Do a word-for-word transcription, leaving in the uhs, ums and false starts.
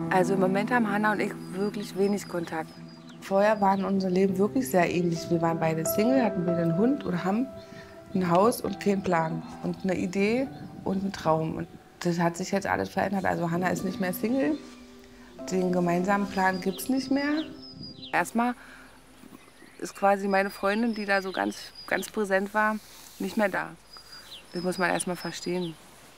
Also im Moment haben Hanna und ich wirklich wenig Kontakt. Vorher waren unser Leben wirklich sehr ähnlich. Wir waren beide Single, hatten wir einen Hund und haben ein Haus und keinen Plan und eine Idee und einen Traum. Und das hat sich jetzt alles verändert. Also Hanna ist nicht mehr Single. Den gemeinsamen Plan gibt es nicht mehr. Erstmal ist quasi meine Freundin, die da so ganz, ganz präsent war, nicht mehr da. Das muss man erstmal verstehen.